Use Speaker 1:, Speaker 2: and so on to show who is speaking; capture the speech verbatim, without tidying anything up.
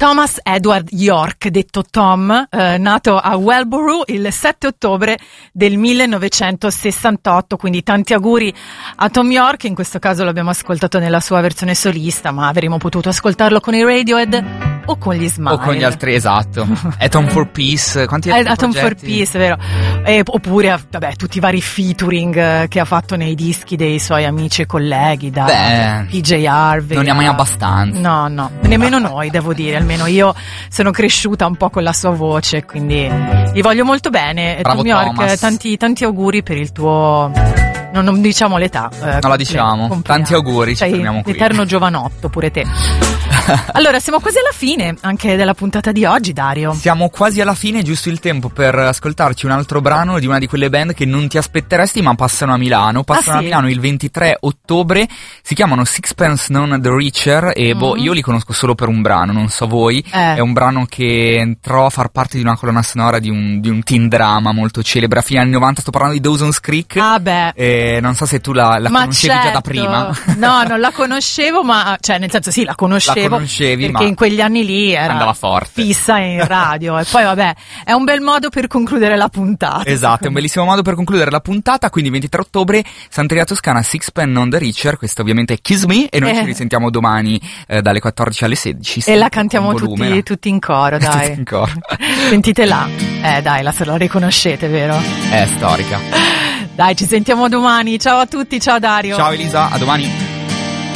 Speaker 1: Thomas Edward York, detto Tom, eh, nato a Welborough il sette ottobre del millenovecentosessantotto, quindi tanti auguri a Tom York. In questo caso l'abbiamo ascoltato nella sua versione solista, ma avremmo potuto ascoltarlo con i Radiohead o con gli Smile.
Speaker 2: O con gli altri, esatto. Atom for Peace, quanti altri
Speaker 1: Atom for
Speaker 2: progetti?
Speaker 1: Peace, vero. E, oppure, vabbè, tutti i vari featuring eh, che ha fatto nei dischi dei suoi amici e colleghi, da
Speaker 2: Beh,
Speaker 1: P J Harvey.
Speaker 2: non ne ha mai abbastanza.
Speaker 1: No, no, nemmeno noi, devo dire, almeno io sono cresciuta un po' con la sua voce, quindi gli voglio molto bene.
Speaker 2: Bravo
Speaker 1: Tom York,
Speaker 2: Thomas.
Speaker 1: tanti, tanti auguri per il tuo... Non, non diciamo l'età. Eh,
Speaker 2: Non la diciamo.
Speaker 1: compleanno.
Speaker 2: Tanti auguri, ci
Speaker 1: Sei
Speaker 2: fermiamo qui.
Speaker 1: eterno giovanotto, pure te. Allora, siamo quasi alla fine anche della puntata di oggi, Dario.
Speaker 2: Siamo quasi alla fine, giusto il tempo per ascoltarci un altro brano di una di quelle band che non ti aspetteresti, ma passano a Milano. Passano
Speaker 1: Ah,
Speaker 2: a
Speaker 1: sì?
Speaker 2: Milano il ventitré ottobre. Si chiamano Sixpence None the Richer e boh, io li conosco solo per un brano, non so voi.
Speaker 1: Eh.
Speaker 2: È un brano che entrò a far parte di una colonna sonora di un, di un teen drama molto celebre a fine anni novanta. Sto parlando di Dawson's Creek.
Speaker 1: Ah, beh.
Speaker 2: E non so se tu la, la
Speaker 1: Ma
Speaker 2: conoscevi
Speaker 1: certo.
Speaker 2: già da prima.
Speaker 1: No, non la conoscevo, ma cioè nel senso sì, la conoscevo.
Speaker 2: La conoscevi,
Speaker 1: perché
Speaker 2: ma
Speaker 1: in quegli anni lì era
Speaker 2: andava forte.
Speaker 1: fissa in radio. E poi vabbè, è un bel modo per concludere la puntata.
Speaker 2: Esatto, è un bellissimo modo per concludere la puntata. Quindi ventitré ottobre, Santeria Toscana, Sixpence None the Richer. Questo ovviamente è Kiss Me. E noi
Speaker 1: Eh.
Speaker 2: ci risentiamo domani eh, dalle quattordici alle sedici.
Speaker 1: E
Speaker 2: sempre
Speaker 1: la cantiamo
Speaker 2: con volume,
Speaker 1: tutti,
Speaker 2: no?
Speaker 1: tutti in coro, dai.
Speaker 2: Tutti in coro.
Speaker 1: Sentitela. Eh dai, la, la riconoscete, vero?
Speaker 2: È storica.
Speaker 1: Dai, ci sentiamo domani. Ciao a tutti, ciao Dario.
Speaker 2: Ciao Elisa, a domani.